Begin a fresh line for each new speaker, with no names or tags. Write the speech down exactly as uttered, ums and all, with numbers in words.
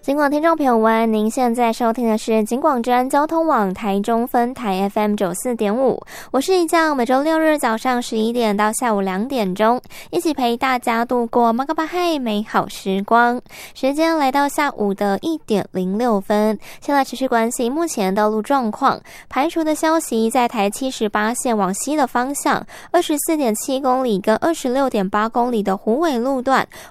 尽管听众朋友们，您现在收听的是警广专交通网台中分台 F M 九十四点五， 我是一将，每周六日早上十一点到下午两点钟，一起陪大家度过马嘎巴嗨美好时光。时间来到下午的一点零六分，现在持续关心目前道路状况。排除的消息，在台七十八线往西的方向，二十四点七公里跟二十六点八公里的虎尾路段，